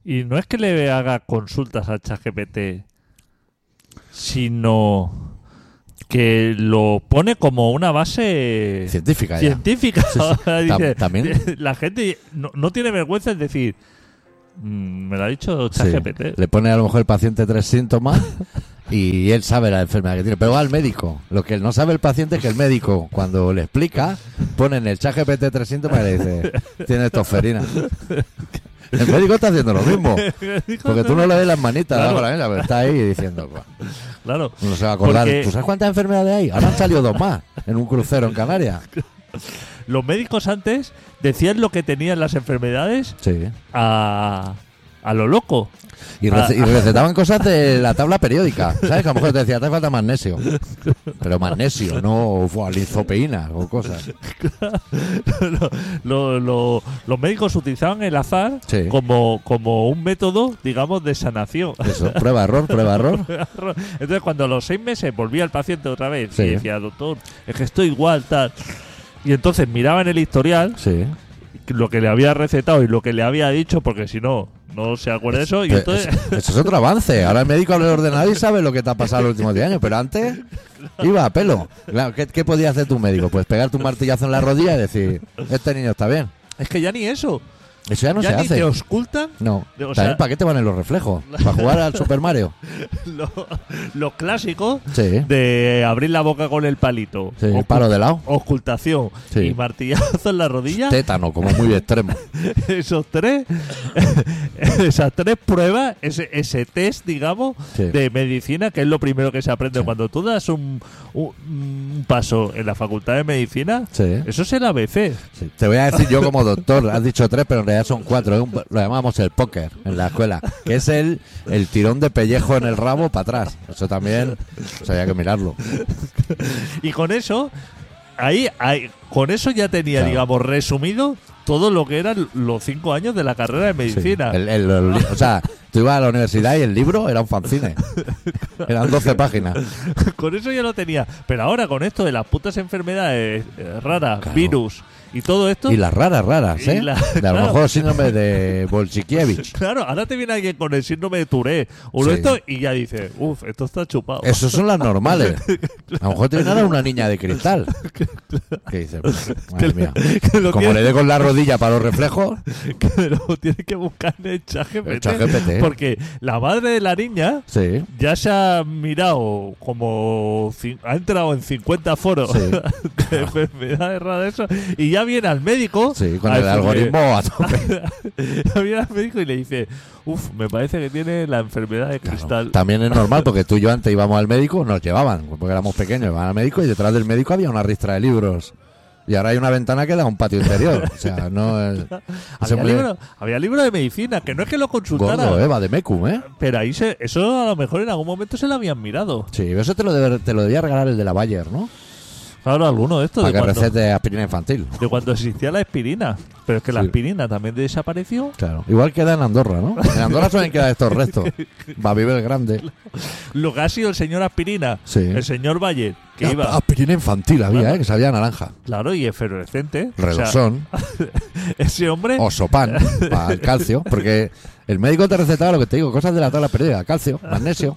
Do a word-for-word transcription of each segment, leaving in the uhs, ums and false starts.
Y no es que le haga consultas al ChatGPT, sino que lo pone como una base científica. Científica. Sí, sí. Dice, También. La gente no, no tiene vergüenza en decir, mmm, me lo ha dicho ChatGPT. Sí. Le pone a lo mejor el paciente tres síntomas y él sabe la enfermedad que tiene. Pero va al médico. Lo que no sabe el paciente es que el médico, cuando le explica, pone en el ChatGPT tres síntomas y le dice, tiene tosferina. El médico está haciendo lo mismo. Porque tú no le ves las manitas, claro. la mesa, pero está ahí diciendo, pues, claro. no se va a acordar. Porque... ¿Tú sabes cuántas enfermedades hay? Ahora han salido dos más en un crucero en Canarias. Los médicos antes decían lo que tenían las enfermedades Sí. a, a lo loco. Y, rece- y recetaban cosas de la tabla periódica. ¿Sabes? Que a lo mejor te decía, te falta magnesio. Pero magnesio, no uf, lizopeína o cosas. lo, lo, lo, los médicos utilizaban el azar Sí. como, como un método, digamos, de sanación. Eso, prueba, error, prueba, error. Entonces, cuando a los seis meses volvía el paciente otra vez Sí. y decía, doctor, es que estoy igual, tal. Y entonces miraba en el historial Sí. lo que le había recetado y lo que le había dicho, porque si no, no se acuerda de eso. Y Pero entonces, eso, eso es otro avance. Ahora el médico abre el ordenador y sabe lo que te ha pasado los últimos diez años. Pero antes iba a pelo. Claro, ¿qué, ¿Qué podía hacer tu médico? Pues pegarte un martillazo en la rodilla y decir, este niño está bien. es que ya ni eso. Eso ya no ya se ni hace. te auscultan No. O sea- ¿También para qué te van en los reflejos? ¿Para jugar al Super Mario? los, los clásicos Sí. de abrir la boca con el palito. Sí, el Ocul- palo de lado. Auscultación Sí. y martillazo en la rodilla. Tétano, como muy extremo. Esos tres, esas tres pruebas, ese, ese test, digamos, Sí. de medicina, que es lo primero que se aprende Sí. cuando tú das un, un, un paso en la facultad de medicina. Sí. Eso es el A B C. Sí. Te voy a decir yo como doctor, has dicho tres, pero en realidad son cuatro. Es un- lo llamamos el póker en la escuela, que es el, el tirón de pellejo en el rabo para atrás. Eso también, o sea, había que mirarlo. Y con eso, ahí, ahí con eso ya tenía, Claro. digamos, resumido todo lo que eran los cinco años de la carrera de Sí. medicina. El- el- el- o sea, tú ibas a la universidad y el libro era un fanzine. Eran doce páginas. Con eso ya lo tenía. Pero ahora con esto de las putas enfermedades eh, raras, Claro. virus y todo esto. Y las raras, raras, Y ¿eh? la- de a lo claro. mejor síndrome de Bolchikiewicz. Claro, ahora te viene alguien con el síndrome de Tourette o Sí. esto y ya dice, uff, esto está chupado. Esos son las normales. A lo mejor te viene ahora una niña de cristal. Que dice, madre mía. que lo Como tiene, le dé con la rodilla para los reflejos, que lo tiene que buscar en el ChatGPT. el ChatGPT. Porque la madre de la niña Sí. ya se ha mirado como cin- ha entrado en cincuenta foros Sí. de enfermedades raras eso, y ya viene al médico Sí, con a el decirle- algoritmo a tope. ya viene al médico y le dice, uff, me parece que tiene la enfermedad de cristal. También es normal porque tú y yo antes íbamos al médico, nos llevaban, porque éramos pequeños, iban al médico y detrás del médico había una ristra de libros. Y ahora hay una ventana que da a un patio interior. O sea, no es. había libro, había libro de medicina, que no es que lo consultara, Gordo, Eva, de Mecum, ¿eh? pero ahí se, eso a lo mejor en algún momento se lo habían mirado. Sí, eso te lo, debe- te lo debía regalar el de la Bayer, ¿no? Claro, alguno de estos Para de que cuando, recete aspirina infantil. de cuando existía la aspirina. Pero es que la Sí. aspirina también desapareció. Claro. Igual queda en Andorra, ¿no? En Andorra suelen quedar estos restos. Va a vivir el grande. Lo que ha sido el señor aspirina, Sí. el señor Valle, que Ah, iba, Aspirina infantil había, ¿eh? Que sabía a naranja. claro, y efervescente. O sea, Redosón. ese hombre, O sopan para el calcio. Porque el médico te recetaba lo que te digo, cosas de la tabla periódica. Calcio, magnesio.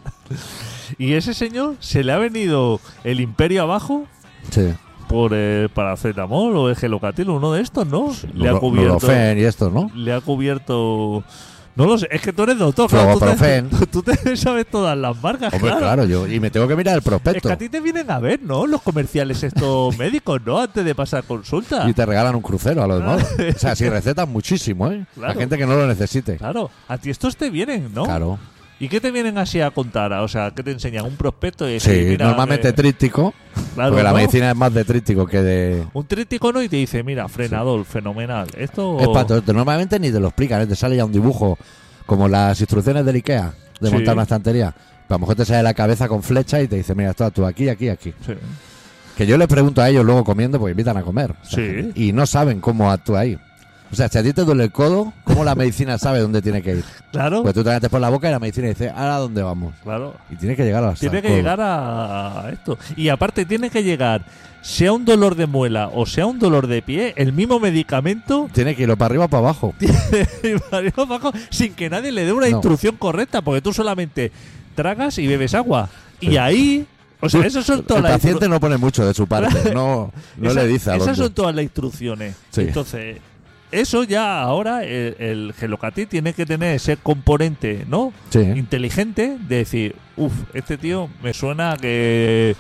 y ese señor se le ha venido el imperio abajo Sí. por el paracetamol o el gelocatil, uno de estos, ¿no? Le ha Nuro- cubierto, Nurofen y estos, ¿no? le ha cubierto, no lo sé, es que tú eres doctor, claro, tú, te, Flogoprofen. tú te sabes todas las marcas, Hombre, claro. claro, yo. Y me tengo que mirar el Es prospecto. que a ti te vienen a ver, ¿no? Los comerciales estos médicos, ¿no? Antes de pasar consulta. Y te regalan un crucero a lo demás. O sea, si recetan muchísimo, ¿eh? Claro. La gente que no lo necesite. Claro, a ti estos te vienen, ¿no? Claro. ¿Y qué te vienen así a contar? O sea, ¿qué te enseñan? ¿Un prospecto? Y Sí, decir, mira, normalmente eh, tríptico. claro, Porque la ¿no? medicina es más de tríptico que de. Un tríptico, ¿no? Y te dice, mira, frenador, fenomenal. Esto... Es para todo. Normalmente ni te lo explican, ¿eh? Te sale ya un dibujo como las instrucciones del IKEA de Sí. montar una estantería. Pero a lo mejor te sale la cabeza con flecha y te dice, mira, esto tú aquí, aquí, aquí. Sí. Que yo les pregunto a ellos luego comiendo porque invitan a comer. O sea, Sí. Y no saben cómo actúa ahí. O sea, si a ti te duele el codo, ¿cómo la medicina sabe dónde tiene que ir? Claro, Pues tú te metes por la boca y la medicina dice, ¿ahora dónde vamos? claro. Y tiene que llegar a Tiene que llegar a, a esto. Y aparte tiene que llegar, sea un dolor de muela o sea un dolor de pie, el mismo medicamento Tiene que irlo para arriba o para abajo. arriba abajo, sin que nadie le dé una No. instrucción correcta, porque tú solamente tragas y bebes agua. Y Sí. ahí, o sea, esas son El todas las paciente instru- no pone mucho de su parte. No, no Esa- le dice a Esas dónde. son todas las instrucciones. Sí. Entonces, eso ya ahora el, el Gelocatil tiene que tener ese componente, ¿no? Sí. Inteligente de decir, uff, este tío me suena que,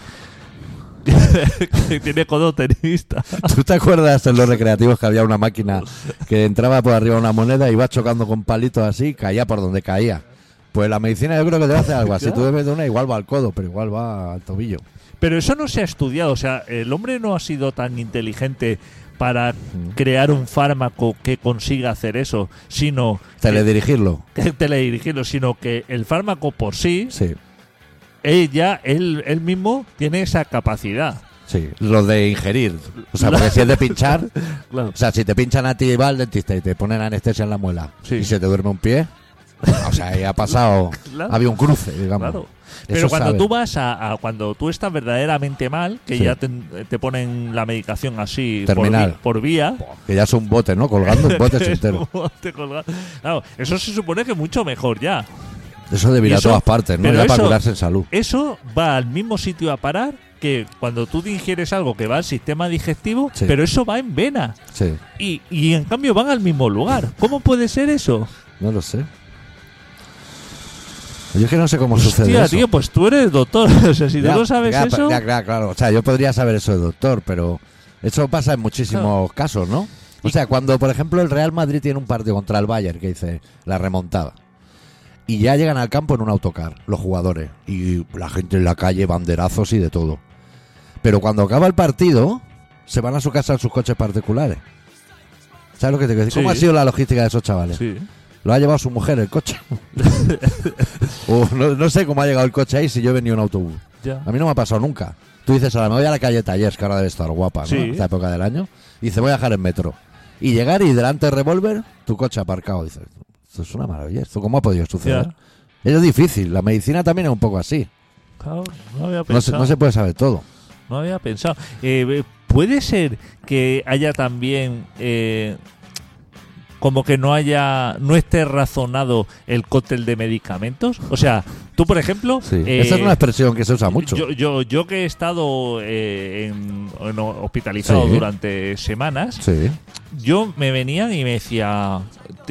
que tiene codo tenista. ¿Tú te acuerdas en los recreativos que había una máquina que entraba por arriba una moneda y iba chocando con palitos así y caía por donde caía? Pues la medicina yo creo que debe hacer algo así. Claro. Tú debes de una, igual va al codo, pero igual va al tobillo. Pero eso no se ha estudiado, o sea, el hombre no ha sido tan inteligente para crear un fármaco que consiga hacer eso, sino Teledirigirlo. que teledirigirlo, sino que el fármaco por sí, Sí, ella, él, él mismo tiene esa capacidad. sí. Lo de ingerir. O sea, porque si es de pinchar, Claro. o sea, si te pinchan a ti y va al dentista y te ponen anestesia en la muela Sí. y se te duerme un pie, o sea, ahí ha pasado, Claro. había un cruce, digamos. Claro. Eso Pero cuando sabe. tú vas a, a- cuando tú estás verdaderamente mal, que Sí. ya te, te ponen la medicación así Terminal. por, vi- por vía, Que ya es un bote, ¿no? Colgando un bote entero. te colga- claro, eso se supone que mucho mejor ya. Eso debe ir Y a eso- todas partes, ¿no? pero Ya para eso- curarse en salud. Eso va al mismo sitio a parar que cuando tú te ingieres algo que va al sistema digestivo, Sí. pero eso va en vena. Sí, Y, y en cambio van al mismo lugar. ¿Cómo puede ser eso? no lo sé. Yo es que no sé cómo sucede Hostia, eso. tío, pues tú eres doctor. O sea, si Ya, tú no sabes ya, eso. ya, ya, claro. O sea, yo podría saber eso de doctor, pero eso pasa en muchísimos casos, ¿no? O sea, cuando, por ejemplo, el Real Madrid tiene un partido contra el Bayern, que dice la remontada, y ya llegan al campo en un autocar, los jugadores, y la gente en la calle, banderazos y de todo. Pero cuando acaba el partido, se van a su casa en sus coches particulares. ¿Sabes lo que te quiero decir? ¿Cómo Sí. ha sido la logística de esos chavales? Sí. ¿Lo ha llevado su mujer el coche? o no, no sé cómo ha llegado el coche ahí si yo he venido en autobús. Ya. A mí no me ha pasado nunca. Tú dices, ahora me voy a la calle Tallers, que ahora debe estar guapa, ¿no? Sí. Esta época del año. Y dice, voy a dejar en metro. Y llegar y delante de Revolver, tu coche aparcado. Dices, esto es una maravilla. ¿Esto cómo ha podido suceder? Ya. Es difícil. La medicina también es un poco así. Claro, no había No se, pensado. no se puede saber todo. No había pensado. Eh, ¿Puede ser que haya también eh, como que no haya, no esté razonado el cóctel de medicamentos? O sea, tú por ejemplo, Sí. eh, Esa es una expresión que se usa mucho. Yo, yo, yo que he estado eh, en, en hospitalizado Sí. durante semanas, Sí. yo me venían y me decía,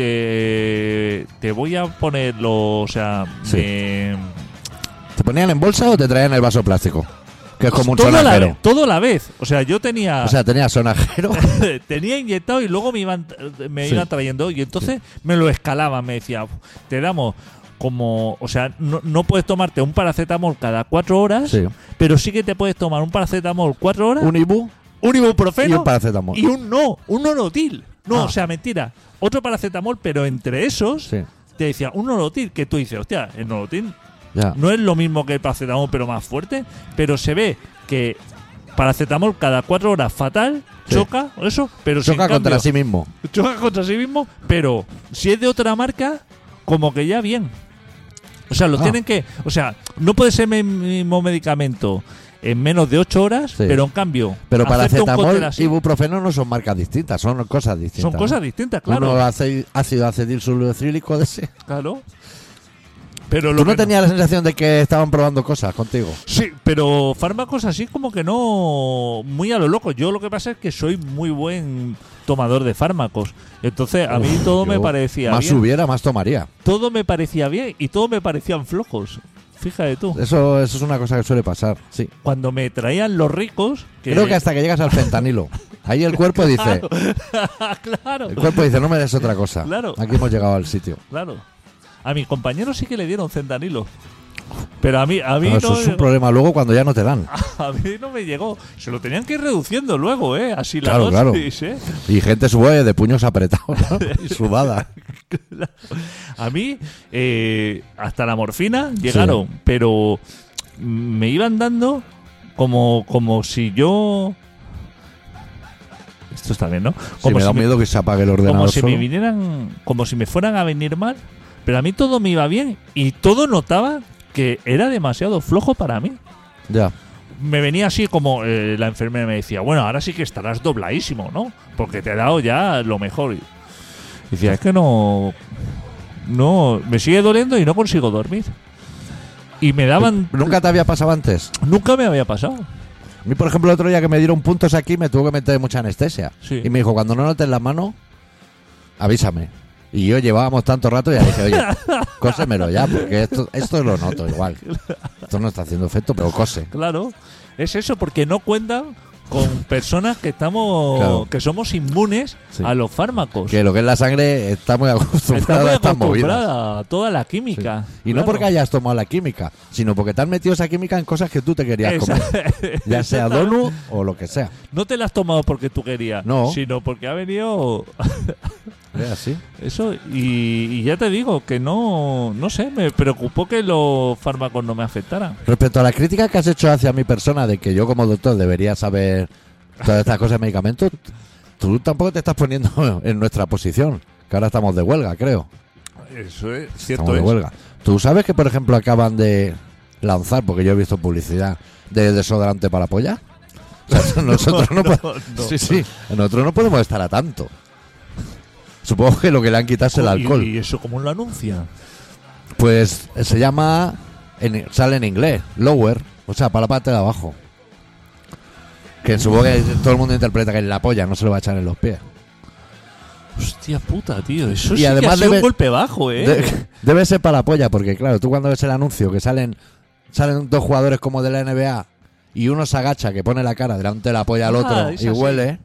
te, te voy a ponerlo, o sea, Sí. me- ¿Te ponían en bolsa o te traían el vaso plástico? Que es como un todo, a la, sonajero. vez- todo a la vez. O sea, yo tenía O sea, tenía sonajero. tenía inyectado y luego me iban me Sí. iban trayendo y entonces me lo escalaban, me decía, te damos como, o sea, no, no puedes tomarte un paracetamol cada cuatro horas, Sí. pero sí que te puedes tomar un paracetamol cuatro horas, Un Ibu un ibuprofeno y un paracetamol. y un no, un Norotil. No, Ah. o sea, mentira. Otro paracetamol, pero entre esos Sí. te decía un Norotil, que tú dices, hostia, el Norotil Ya. no es lo mismo que el paracetamol, pero más fuerte, pero se ve que paracetamol cada cuatro horas fatal, Sí. choca, eso, pero sin Choca contra cambio, sí mismo. choca contra sí mismo, pero si es de otra marca, como que ya bien. O sea, lo Ah. tienen que, o sea, no puede ser el mismo medicamento en menos de ocho horas, Sí. pero en cambio, Pero hacerte un paracetamol cóctel y así, ibuprofeno no son marcas distintas, son cosas distintas. son cosas ¿no? distintas, claro. Uno hace ácido acetilsulfílico de ese. Claro. Pero lo ¿Tú no que tenías la sensación de que estaban probando cosas contigo? Sí, pero fármacos así como que no muy a lo loco. Yo lo que pasa es que soy muy buen tomador de fármacos. Entonces a mí Uf, todo me yo parecía Más bien. hubiera, más tomaría. Todo me parecía bien y todo me parecían flojos. Fíjate tú. Eso, eso es una cosa que suele pasar, sí. Cuando me traían los ricos... Que... Creo que hasta que llegas al fentanilo. Ahí el cuerpo dice, claro, el cuerpo dice, no me des otra cosa. Claro. Aquí hemos llegado al sitio. claro. A mis compañeros sí que le dieron centanilo. Pero a mí, a mí Pero no... eso es un problema luego cuando ya no te dan. A mí no me llegó. Se lo tenían que ir reduciendo luego, ¿eh? Así la Claro, dosis, ¿eh? Y gente sube de puños apretados, ¿no? Y sudada. A mí, eh, hasta la morfina llegaron, pero me iban dando como, como si yo Esto está bien, ¿no? Sí, Como me da si me- miedo que se apague el ordenador como si solo. me vinieran, como si me fueran a venir mal, pero a mí todo me iba bien y todo notaba que era demasiado flojo para mí. Ya. Me venía así como eh, la enfermera me decía, bueno, ahora sí que estarás dobladísimo, ¿no? Porque te he dado ya lo mejor. Y decía, es que no, no, me sigue doliendo y no consigo dormir. Y me daban, ¿Nunca te había pasado antes? nunca me había pasado. A mí, por ejemplo, el otro día que me dieron puntos aquí, me tuvo que meter mucha anestesia. Sí. Y me dijo, cuando no notes la mano, avísame. Y yo llevábamos tanto rato y ya dije, oye, cósemelo ya, porque esto, esto lo noto igual. Esto no está haciendo efecto, pero cose. Claro, es eso, porque no cuentan con personas que estamos, Claro. que somos inmunes Sí. a los fármacos. Que lo que es la sangre está muy Está acostumbrada muy a estas movidas. acostumbrada a toda la química. Y no Claro. porque hayas tomado la química, sino porque te has metido esa química en cosas que tú te querías Esa- comer. Ya sea donut o lo que sea. No te la has tomado porque tú querías, No. sino porque ha venido ¿Es así? eso. Y, y ya te digo que no, no sé, me preocupó que los fármacos no me afectaran. Respecto a la crítica que has hecho hacia mi persona de que yo como doctor debería saber todas estas cosas de medicamentos, tú tampoco te estás poniendo en nuestra posición, que ahora estamos de huelga, creo. Eso es Estamos de huelga. Tú sabes que, por ejemplo, acaban de lanzar, porque yo he visto publicidad, de desodorante para polla. O sea, nosotros no, No, podemos... no. Sí, sí. Nosotros no podemos estar a tanto. Supongo que lo que le han quitado es el alcohol. ¿Y, y eso cómo lo anuncian? Pues eh, se llama... en- sale en inglés. Lower. O sea, para la parte de abajo. Que supongo que todo el mundo interpreta que es la polla, no se lo va a echar en los pies. Hostia puta, tío. Eso Y sí que además ha sido debe- un golpe bajo, ¿eh? De- debe ser para la polla, porque claro, tú cuando ves el anuncio que salen salen dos jugadores como de la N B A y uno se agacha, que pone la cara delante de la polla al Ah, otro es y así. huele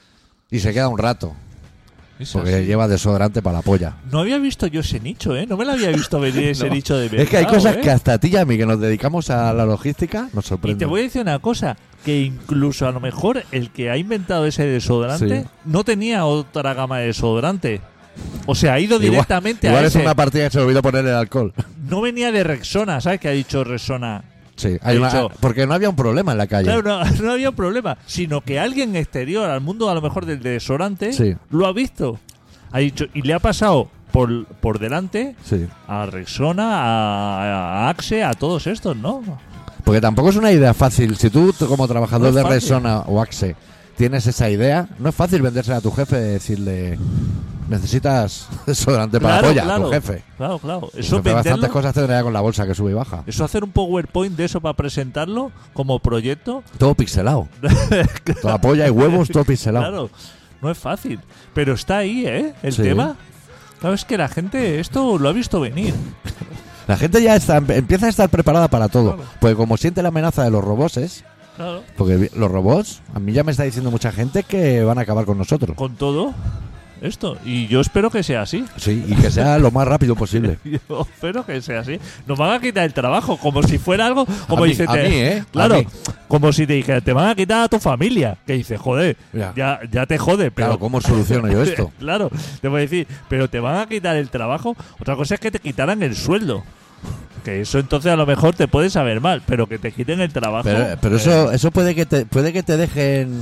y se queda un rato, Es porque así. lleva desodorante para la polla. No había visto yo ese nicho, ¿eh? No me lo había visto venir ese No. nicho de mercado, Es que hay cosas ¿eh? que hasta a ti y a mí que nos dedicamos a la logística nos Y sorprenden. te voy a decir una cosa, que incluso a lo mejor el que ha inventado ese desodorante Sí. no tenía otra gama de desodorante. O sea, ha ido Igual- directamente Igual a es ese. una partida que se le olvidó poner el alcohol. No venía de Rexona, ¿sabes? Que ha dicho Rexona. Sí, hay He una- dicho- porque no había un problema en la calle. Claro, no, no había problema, sino que alguien exterior al mundo a lo mejor del desodorante Sí. lo ha visto. Ha dicho, y le ha pasado por, por delante Sí. a Rexona, a, a Axe, a todos estos, ¿no? Porque tampoco es una idea fácil. Si tú, tú como trabajador No es de fácil. Resona o Axe tienes esa idea, no es fácil vendérsela a tu jefe y decirle necesitas desodorante para Claro, polla claro. a tu jefe. Claro, claro. Tu Eso jefe bastantes venderlo, cosas tendría con la bolsa que sube y baja. eso hacer un PowerPoint de eso para presentarlo como proyecto, Todo pixelado. Toda polla y huevos, todo pixelado. claro, no es fácil. Pero está ahí, ¿eh? El Sí. tema. Claro, es que la gente esto lo ha visto venir. La gente ya está, empieza a estar preparada para todo. Claro. Porque como siente la amenaza de los robots, Claro. porque los robots, a mí ya me está diciendo mucha gente que van a acabar con nosotros. Con todo esto. Y yo espero que sea así. Sí, y que sea lo más rápido posible. Yo espero que sea así. Nos van a quitar el trabajo, como si fuera algo. Como A mí- dice, a te- mí, ¿eh? A Claro, mí. como si te dijera, te van a quitar a tu familia. Que dice, joder, Ya. ya, ya te jode, pero. Claro, ¿cómo soluciono yo esto? Claro, te voy a decir, pero te van a quitar el trabajo. Otra cosa es que te quitaran el sueldo. Que eso entonces a lo mejor te puede saber mal, pero que te quiten el trabajo. Pero, pero eh, eso, eso puede que te, puede que te dejen,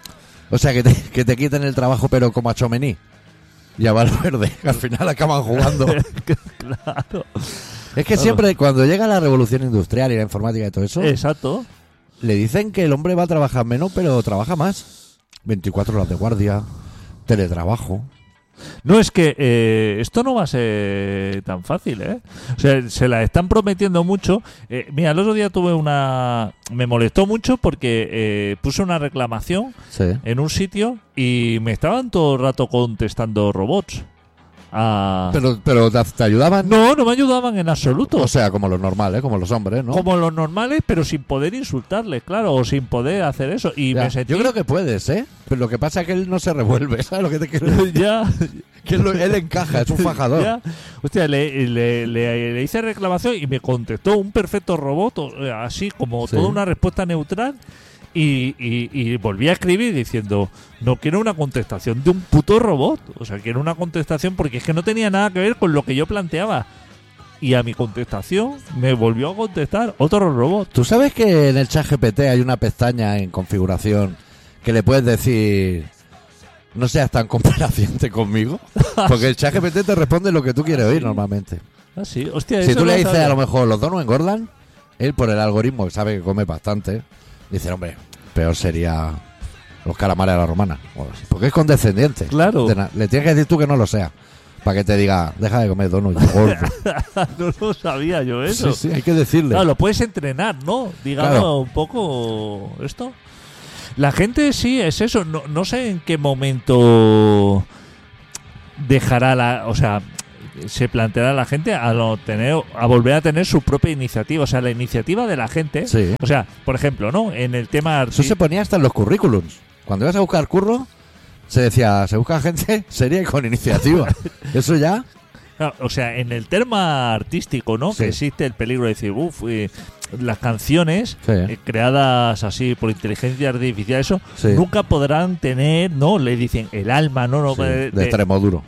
o sea, que te, que te quiten el trabao, pero como a Chomení y a Valverde, que al final acaban jugando. Claro. Es que siempre cuando llega la revolución industrial y la informática y todo eso, Exacto. le dicen que el hombre va a trabajar menos, pero trabaja más. veinticuatro horas de guardia, teletrabajo. No, es que eh, esto no va a ser tan fácil, ¿eh? O sea, se la están prometiendo mucho. Eh, mira, el otro día tuve una... Me molestó mucho porque eh, puse una reclamación Sí. en un sitio y me estaban todo el rato contestando robots. Ah, Pero, pero te, te ayudaban. no, no me ayudaban en absoluto. O sea, como los normales, como los hombres, ¿no? Como los normales, pero sin poder insultarles, claro, o sin poder hacer eso. Y Ya, me sentí... Yo creo que puedes, ¿eh? Pero lo que pasa es que él no se revuelve, ¿sabes lo que te quiero decir? ya, Que él, lo- él encaja, es un fajador. ya. Hostia, le, le- le- le hice reclamación y me contestó un perfecto robot, o- eh, así como Sí. toda una respuesta neutral. Y, y- y volví a escribir diciendo, no quiero una contestación de un puto robot. O sea, quiero una contestación porque es que no tenía nada que ver con lo que yo planteaba. Y a mi contestación me volvió a contestar otro robot. ¿Tú sabes que en el chat G P T hay una pestaña en configuración que le puedes decir no seas tan complaciente conmigo, porque el ChatGPT te responde lo que tú quieres oír normalmente. Ah, sí, hostia, Si eso tú le no dices sabía. a lo mejor los donuts engordan, él por el algoritmo que sabe que come bastante, dice, hombre, peor sería los calamares a la romana. Bueno, sí, porque es condescendiente. Claro. De na- Le tienes que decir tú que no lo sea, para que te diga, deja de comer donuts, gordo. No lo sabía yo eso. Sí, sí, hay que decirle. Claro, lo puedes entrenar, ¿no? Digamos Claro. un poco esto. La gente sí es eso. No, no sé en qué momento dejará la, o sea, se planteará la gente a lo tener, a volver a tener su propia iniciativa, o sea, la iniciativa de la gente. Sí. O sea, por ejemplo, ¿no? En el tema Eso se arti- ponía hasta en los currículums. Cuando ibas a buscar curro, se decía, se busca gente seria y con iniciativa. Eso ya, Claro, o sea, en el tema artístico, ¿no? Sí. Que existe el peligro de decir, uff, eh, las canciones Sí. eh, creadas así por inteligencia artificial, eso, Sí. nunca podrán tener, ¿no? Le dicen el alma, ¿no? no sí, de- de de- extremo duro.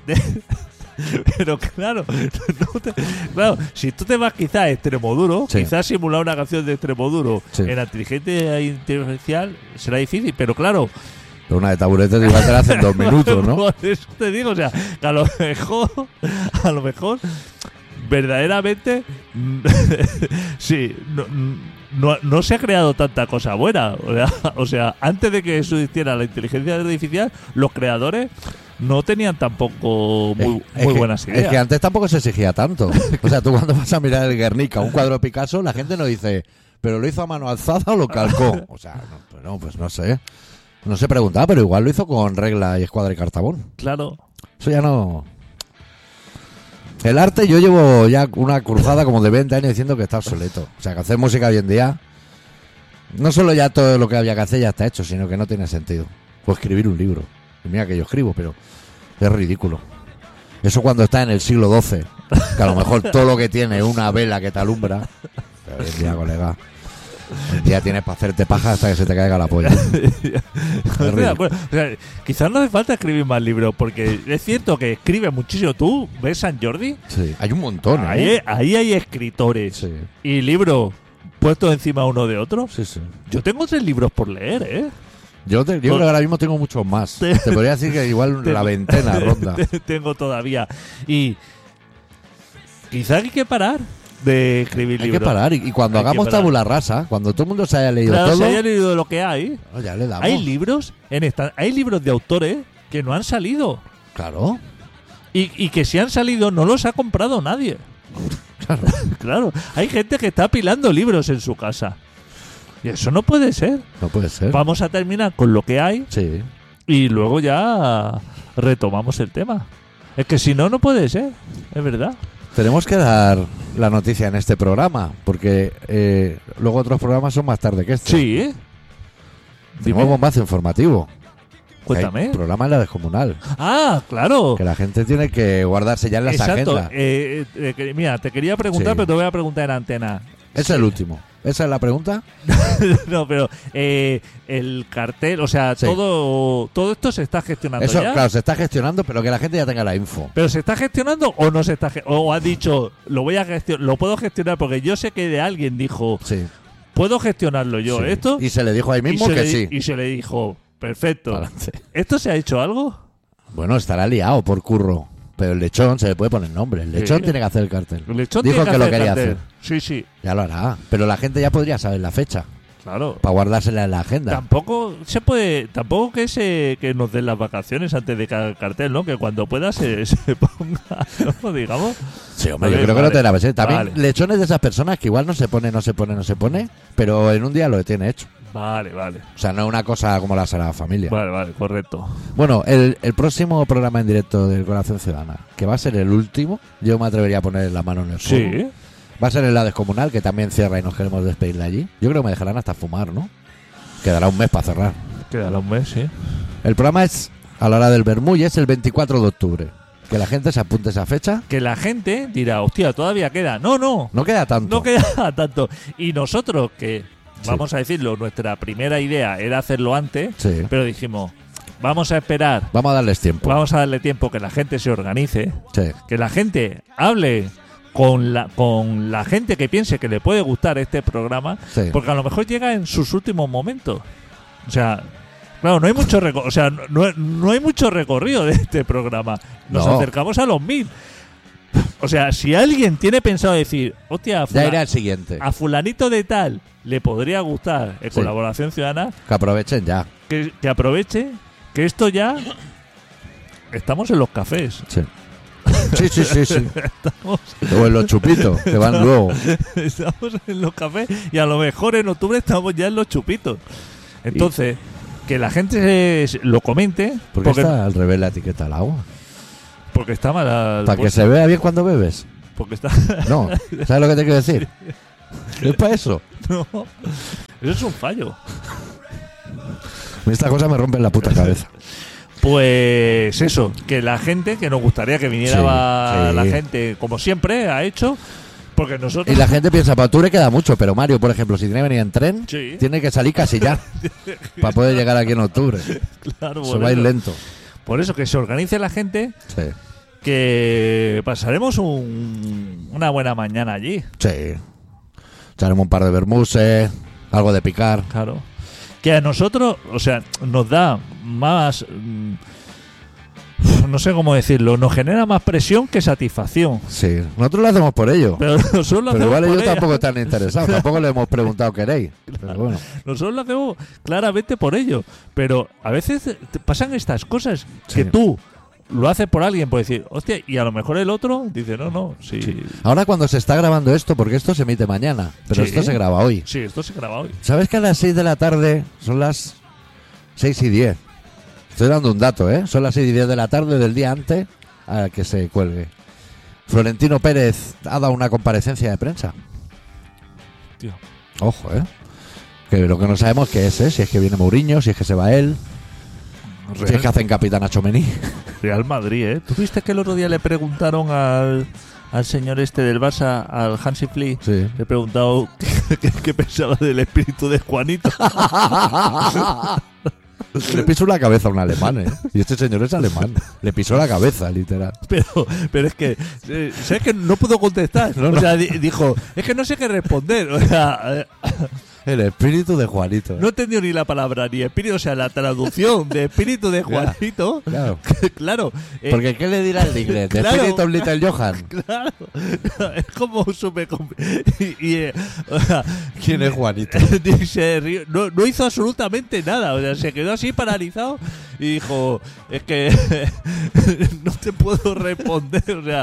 pero claro, no te- claro, si tú te vas quizás a extremo duro, Sí. quizás simular una canción de extremo duro Sí. en la inteligencia artificial será difícil, pero claro, Pero una de taburetes igual te la hacen dos minutos, ¿no? por eso te digo, o sea, que a lo mejor, a lo mejor, verdaderamente, sí, no, no, no se ha creado tanta cosa buena. O sea, o sea, antes de que existiera la inteligencia artificial, los creadores no tenían tampoco muy, Es- es muy que- buenas ideas. Es que antes tampoco se exigía tanto. O sea, tú cuando vas a mirar el Guernica, un cuadro de Picasso, la gente no dice, ¿pero lo hizo a mano alzada o lo calcó? O sea, no, pues no, pues no sé. No se preguntaba, pero igual lo hizo con regla y escuadra y cartabón. Claro. Eso ya no... El arte, yo llevo ya una cruzada como de veinte años diciendo que está obsoleto. O sea, que hacer música hoy en día, no solo ya todo lo que había que hacer ya está hecho, sino que no tiene sentido. O escribir un libro. Y mira que yo escribo, pero es ridículo. Eso cuando está en el siglo doce, que a lo mejor todo lo que tiene es una vela que te alumbra. Pero hoy en día, colega, hoy en día tienes para hacerte paja hasta que se te caiga la polla. O sea, bueno, o sea, quizás no hace falta escribir más libros, porque es cierto que escribe muchísimo. ¿Tú ves San Jordi? Sí, hay un montón, Ahí, ¿eh? ahí hay escritores Sí, y libros puestos encima uno de otro. sí, sí. Yo tengo tres libros por leer, ¿eh? Yo, te- yo creo que ahora mismo tengo muchos más. Te- Te podría decir que igual Te- la veintena ronda. Tengo todavía. Y quizás hay que parar de escribir Hay que libros. parar. Y, y cuando Hay que hagamos parar. tabula rasa, cuando todo el mundo se haya leído Claro, todo, si haya leído lo que hay. no, ya le damos. Hay libros en esta, hay libros de autores que no han salido. Claro, Y, y que si han salido no los ha comprado nadie. claro. Claro, hay gente que está apilando libros en su casa. Y eso no puede ser. No puede ser. Vamos a terminar con lo que hay Sí. y luego ya retomamos el tema. Es que si no, no puede ser. Es verdad. Tenemos que dar la noticia en este programa, porque eh, luego otros programas son más tarde que este. Sí, ¿eh? Tenemos Dime, bombazo informativo. cuéntame. Hay programa en la descomunal. Ah, claro. Que la gente tiene que guardarse ya en las Exacto. agendas. Eh, eh, que- mira, te quería preguntar, Sí. pero te voy a preguntar en antena. Es el último. ¿Esa es la pregunta? No, pero eh, el cartel, o sea, Sí. todo todo esto se está gestionando Eso, ya. claro, se está gestionando, pero que la gente ya tenga la info. ¿Pero se está gestionando o no se está ge- o ha dicho, lo voy a gestionar, lo puedo gestionar porque yo sé que de alguien dijo, Sí. puedo gestionarlo yo Sí. esto? Y se le dijo ahí mismo se que le, sí. Y se le dijo, perfecto. Adelante. ¿Esto se ha hecho algo? Bueno, estará liado por curro. Pero el lechón se le puede poner nombre. El lechón Sí. tiene que hacer el cartel. El lechón Dijo tiene que lo hacer quería cartel. hacer. Sí, sí, Ya lo hará. Pero la gente ya podría saber la fecha. claro. Para guardársela en la agenda. Tampoco se puede, tampoco que se que nos den las vacaciones antes de que haga el cartel, ¿no? Que cuando pueda se, se ponga, ¿no? Digamos. Sí, hombre, Vale, yo creo que vale. no te la ves. ¿eh? También Vale. lechones de esas personas que igual no se pone, no se pone, no se pone. Pero en un día lo tiene hecho. Vale, vale. O sea, no es una cosa como la Sagrada Familia. Vale, vale, correcto. Bueno, el, el próximo programa en directo del Corazón Ciudadana, que va a ser el último, yo me atrevería a poner la mano en el fuego. Sí. Va a ser en la descomunal, que también cierra y nos queremos despedir de allí. Yo creo que me dejarán hasta fumar, ¿no? Quedará un mes para cerrar. Quedará un mes, sí. El programa es a la hora del vermú y es el veinticuatro de octubre. Que la gente se apunte esa fecha. Que la gente dirá, hostia, todavía queda. No, no, No queda tanto. no queda tanto. Y nosotros, que Sí. vamos a decirlo, nuestra primera idea era hacerlo antes, Sí. pero dijimos, vamos a esperar, Vamos a darles tiempo. vamos a darle tiempo que la gente se organice, Sí. que la gente hable con la, con la gente que piense que le puede gustar este programa, Sí. porque a lo mejor llega en sus últimos momentos. O sea, Claro, no hay mucho reco- o sea, no, no hay mucho recorrido de este programa. Nos No. acercamos a los mil. O sea, si alguien tiene pensado decir, hostia, a, Ya fula- iré al siguiente. a fulanito de tal le podría gustar en Sí. Colaboración Ciudadana, Que aprovechen ya. que, que aproveche que esto ya estamos en los cafés. Sí. Sí, sí, sí, sí. Estamos, O en los chupitos, que van luego. estamos en los cafés y a lo mejor en octubre estamos ya en los chupitos. Entonces, que la gente se- lo comente ¿Por qué porque, está al revés la etiqueta al agua? porque está mal al ¿Para que puesto, se vea bien cuando bebes? porque está No. ¿Sabes lo que te quiero decir? Es para eso. no, eso es un fallo. Estas cosas me rompen la puta cabeza. Pues eso, que la gente, que nos gustaría que viniera Sí, va- sí. la gente, como siempre ha hecho, porque nosotros... Y la gente piensa, para octubre queda mucho, pero Mario, por ejemplo, si tiene que venir en tren, Sí. tiene que salir casi ya para poder llegar aquí en octubre. Claro, Se por va a ir eso. lento. Por eso, que se organice la gente, Sí. que pasaremos un- una buena mañana allí. Sí. Echaremos un par de bermuses, algo de picar. Claro. Que a nosotros, o sea, nos da más... mm, no sé cómo decirlo, nos genera más presión que satisfacción. Sí. Nosotros lo hacemos por ello. Pero nosotros lo Pero hacemos igual por ellos ella. tampoco están interesados. Tampoco le hemos preguntado queréis. Pero bueno. Nosotros lo hacemos claramente por ello. Pero a veces te pasan estas cosas que Sí. tú lo haces por alguien, por decir, hostia, y a lo mejor el otro dice, no, no, sí. Sí, Ahora cuando se está grabando esto, porque esto se emite mañana, pero Sí. esto se graba hoy. esto se graba hoy. ¿Sabes que a las seis de la tarde son las seis y diez? Estoy dando un dato, ¿eh? Son las seis y diez de la tarde del día antes a que se cuelgue. Florentino Pérez ha dado una comparecencia de prensa. Tío. Ojo, ¿eh? Que lo que no sabemos qué es, ¿eh? Si es que viene Mourinho, si es que se va él, si es que hacen capitán a Chomení. Real Madrid, ¿eh? ¿Tú viste que el otro día le preguntaron al, al señor este del Barça, al Hansi Flick? Sí. Le he preguntado qué, qué- qué pensaba del espíritu de Juanito. Le pisó la cabeza a un alemán, ¿eh? Y este señor es alemán. Le pisó la cabeza, literal. Pero, pero es que, eh, ¿sabes que no pudo contestar? No, O no. sea, di- dijo, es que no sé qué responder. O sea, eh, El espíritu de Juanito. no entendió ni la palabra, ni espíritu, o sea, la traducción de espíritu de Juanito. Claro. Claro. eh, Porque ¿qué le dirá el inglés? ¿De Claro. Spirit of Little Johan? Claro, es como súper... compl- Y, y, eh, o sea, ¿Quién es Juanito? y se rió- no, no hizo absolutamente nada, o sea, se quedó así paralizado y dijo, es que no te puedo responder, o sea,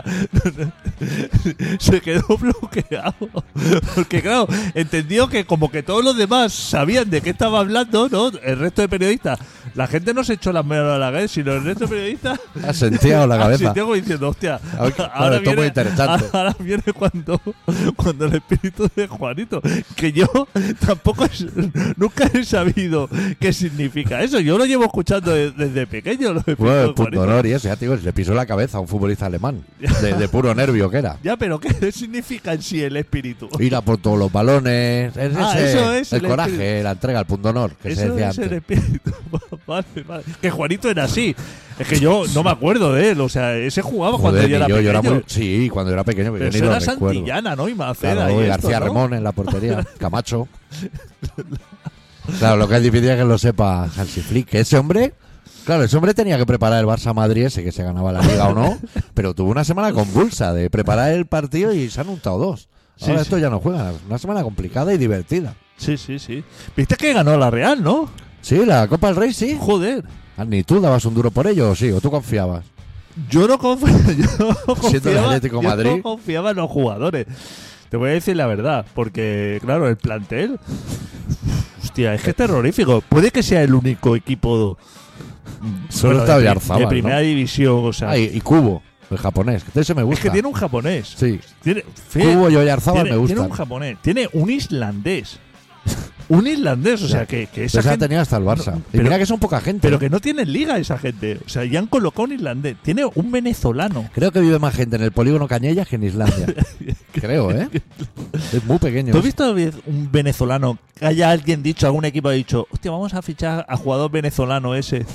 se quedó bloqueado, porque claro, entendió que como que todos los demás sabían de qué estaba hablando, ¿no? El resto de periodistas, la gente no se echó las manos a la cabeza, sino el resto de periodistas Ha sentido la cabeza. asintió como diciendo, hostia, A ver, ahora, claro, esto es muy viene, interesante. ahora viene cuando, cuando el espíritu de Juanito, que yo tampoco es- nunca he sabido qué significa eso. Yo lo llevo escuchando de- desde pequeño. Los espíritus Bueno, de el punto Juanito. honor y eso, ya te digo, le pisó la cabeza a un futbolista alemán. De, de puro nervio que era. Ya, pero ¿qué significa en sí el espíritu? Ir a por todos los balones. Es Ah, ese, eso es el, el coraje, espíritu. la entrega, el punto honor, que se Eso decía es el antes. espíritu. Vale, vale. Que Juanito era así. Es que yo no me acuerdo de él. O sea, ese jugaba cuando Joder, yo era ni yo, yo pequeño. era muy, sí, cuando era pequeño, pero, Pero yo eso ni lo era recuerdo. Santillana, ¿no? Y Maceda Claro, y y esto, García ¿no? Remón en la portería, Camacho. Claro, lo que es difícil es que lo sepa Hansi Flick. Que ese hombre, claro, ese hombre tenía que preparar el Barça Madrid, ese que se ganaba la liga o no, pero tuvo una semana convulsa de preparar el partido y se han untado dos. Ahora Sí, esto ya no juega, una semana complicada y divertida. Sí, sí, sí. Viste que ganó la Real, ¿no? Sí, la Copa del Rey sí. Joder. Ah, ¿Ni tú dabas un duro por ello o sí? ¿O tú confiabas? Yo no, conf- yo no Siendo el confiaba, Atlético yo Madrid. no confiaba en los jugadores. Te voy a decir la verdad, porque, claro, el plantel. Hostia, es que es terrorífico. Puede que sea el único equipo. Solo bueno, está de, pri- Oyarzábal, de primera ¿no? división, o sea. Ah, y, y Cubo, el japonés, que ese me gusta. es que tiene un japonés. Sí, Tiene, Cubo y Oyarzábal tiene, me tiene gustan. un japonés. Tiene un islandés. Un islandés, o Ya. sea, que, que esa Esa gente. tenía hasta el Barça. No, y pero- mira que son poca gente. Pero que no tiene liga esa gente. O sea, ya han colocado un islandés. Tiene un venezolano. Creo que vive más gente en el polígono Cañellas que en Islandia. Creo, ¿eh? Es muy pequeño. ¿Tú has visto un venezolano que haya alguien dicho, algún equipo ha dicho, hostia, vamos a fichar a jugador venezolano ese?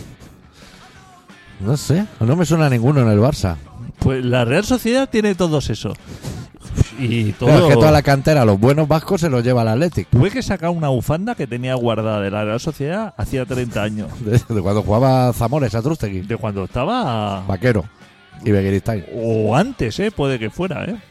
No sé, no me suena ninguno en el Barça. Pues la Real Sociedad tiene todos eso. Y todo. Claro, es que toda la cantera, los buenos vascos, se los lleva al Athletic. Tuve que sacar una bufanda que tenía guardada de la Real Sociedad hacía treinta años. De, de cuando jugaba Zamores a Trustegui. De cuando estaba. Vaquero y Beguiristain. O antes, ¿eh? Puede que fuera, ¿eh?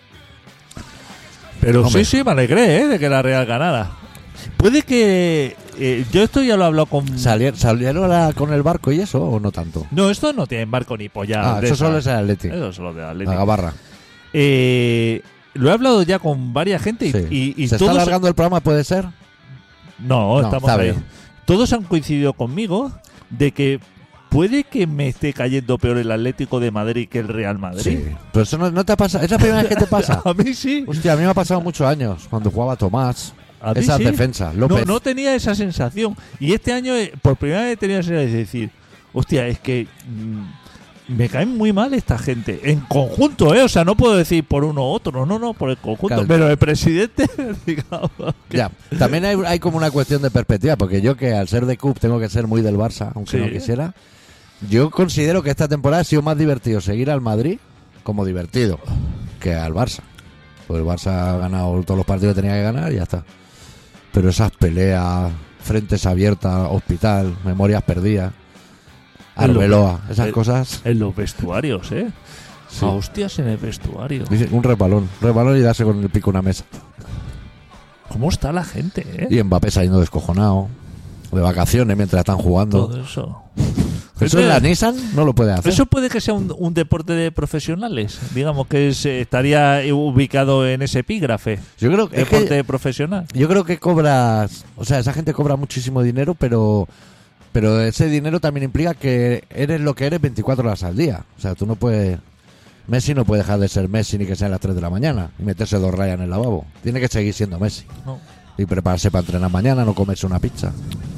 Pero Hombre. sí, sí, me alegré, ¿eh? De que la Real ganara. Puede que. Eh, yo esto ya lo he hablado con. ¿Salier- ¿Salieron a- con el barco y eso o no tanto? No, esto no tiene barco ni polla. Ah, de eso esa. solo es el Athletic. Eso solo de La Atlético. Gabarra. Eh, lo he hablado ya con varias gente y, Sí. y, y ¿Se todos. está alargando el programa, puede ser? No, No, estamos está ahí. bien. Todos han coincidido conmigo de que puede que me esté cayendo peor el Atlético de Madrid que el Real Madrid. Sí. Pero eso no, no te pasa. ¿Es la primera vez que te pasa? A mí sí. Hostia, a mí me ha pasado muchos años cuando jugaba Tomás. A mí Esas sí. defensas, No, López. no tenía esa sensación. Y este año, eh, por primera vez, tenía esa sensación de decir: hostia, es que mm, me caen muy mal esta gente. En conjunto, ¿eh? O sea, no puedo decir por uno u otro. No, no, por el conjunto. Claro. Pero el presidente, digamos. que- Ya, también hay, hay como una cuestión de perspectiva, porque yo que al ser de C U P tengo que ser muy del Barça, aunque Sí. no quisiera. Yo considero que esta temporada ha sido más divertido seguir al Madrid como divertido que al Barça. Pues el Barça ha ganado todos los partidos que tenía que ganar y ya está. Pero esas peleas, frentes abiertas, hospital, memorias perdidas, Es lo Arbeloa, que- esas es- cosas. En los vestuarios, ¿eh? Sí. A hostias en el vestuario. Dice, un resbalón, resbalón y darse con el pico a una mesa. ¿Cómo está la gente, eh? Y Mbappé saliendo descojonado, de vacaciones mientras están jugando. Todo eso. Eso en la Nissan no lo puede hacer. Eso puede que sea un, un deporte de profesionales. Digamos que es, eh, estaría ubicado en ese epígrafe. Yo creo que, es Deporte que profesional. yo creo que cobras, o sea, esa gente cobra muchísimo dinero, pero pero ese dinero también implica que eres lo que eres veinticuatro horas al día. O sea, tú no puedes Messi no puede dejar de ser Messi ni que sea a las tres de la mañana y meterse dos rayas en el lavabo. Tiene que seguir siendo Messi No. y prepararse para entrenar mañana, no comerse una pizza.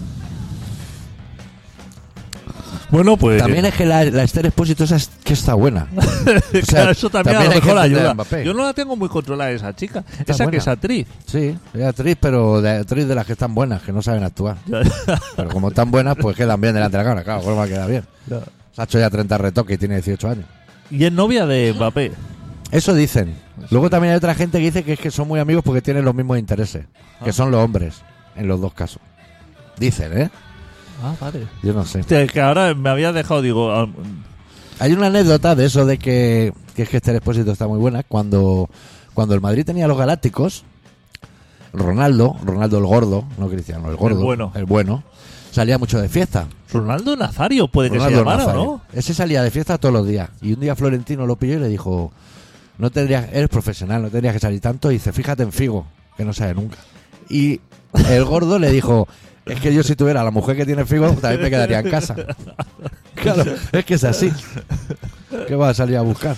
Bueno, pues. También es que la, la Esther Expósito esa es que está buena. Claro, sea, eso también, también a hay lo mejor que entender a ayuda. Mbappé. Yo no la tengo muy controlada esa chica. Está esa buena. que es actriz. Sí, es actriz, pero de actriz de las que están buenas, que no saben actuar. Pero como están buenas, pues quedan bien delante de la cámara. Claro, ¿cómo va a quedar bien? Se ha hecho ya treinta retoques y tiene dieciocho años. Y es novia de Mbappé. Eso dicen. Luego también hay otra gente que dice que es que son muy amigos porque tienen los mismos intereses. Que Ah. son los hombres, en los dos casos. Dicen, ¿eh? Ah, vale. Yo no sé. Hostia, que ahora me había dejado, digo. ah, Hay una anécdota de eso de que, que es que este Expósito está muy buena. Cuando, cuando el Madrid tenía los Galácticos, Ronaldo, Ronaldo el gordo, no Cristiano, el gordo, El bueno. el bueno, salía mucho de fiesta. Ronaldo Nazario puede que Ronaldo se llamara, Nazario. ¿no? Ese salía de fiesta todos los días. Y un día Florentino lo pilló y le dijo: no tendrías, eres profesional, no tendrías que salir tanto. Y dice: fíjate en Figo, que no sale nunca. Y el gordo le dijo: es que yo si tuviera a la mujer que tiene Figo, también me quedaría en casa. Claro, es que es así. ¿Qué vas a salir a buscar?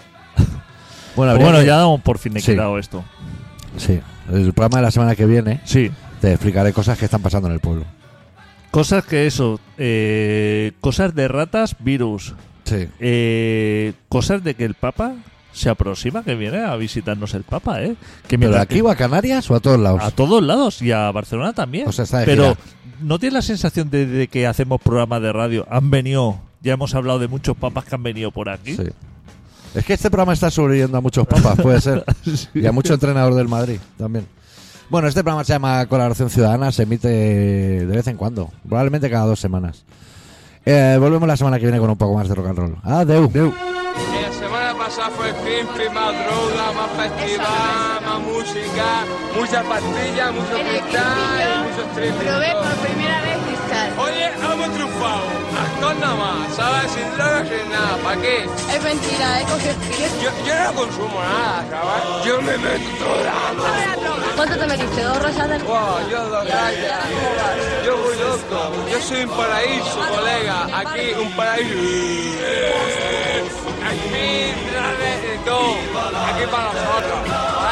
Bueno, Pues habría bueno, que- ya damos por fin Sí. quedado esto. Sí, el programa de la semana que viene Sí. te explicaré cosas que están pasando en el pueblo. Cosas que eso. eh, cosas de ratas, virus. Sí. Eh, cosas de que el Papa se aproxima, que viene a visitarnos el Papa, ¿eh? Que ¿Pero mientras aquí que- o a Canarias o a todos lados? a todos lados y a Barcelona también. O sea, está de Pero gira. ¿no tienes la sensación de, de que hacemos programas de radio? Han venido, ya hemos hablado de muchos papas que han venido por aquí. Sí. Es que este programa está sobreviviendo a muchos papas, puede ser. Y a mucho entrenador del Madrid también. Bueno, este programa se llama Colaboración Ciudadana, se emite de vez en cuando, probablemente cada dos semanas. Eh, volvemos la semana que viene con un poco más de rock and roll. Adeu. Y la semana pasada fue Pimpi, más droga, más festival, más música, muchas pastillas, mucho En el cristal, principio mucho streaming. probé por primera vez cristal. Oye, hemos triunfado, actor nada más, ¿sabes? Sin drogas, sin nada, ¿para qué? Es mentira, he cogido pies. Yo, yo no consumo nada, ¿sabes? Yo me meto toda. ¿Cuánto te metiste? ¿Dos rosas del...? Wow, yo dos rayas, yo voy loco, yo soy un paraíso, colega, aquí un paraíso. Aquí, de todo, aquí para nosotros.